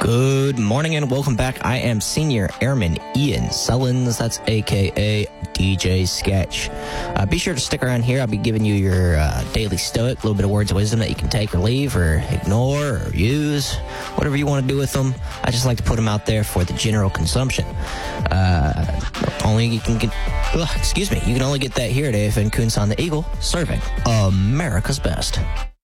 Good morning and welcome back. I am Senior Airman Ian Sullins, that's aka DJ Sketch. Be sure to stick around here. I'll be giving you your daily stoic, a little bit of words of wisdom that you can take or leave or ignore or use, whatever you want to do with them. I just like to put them out there for the general consumption. You can only get that here at AFN Coons on the Eagle, serving America's best.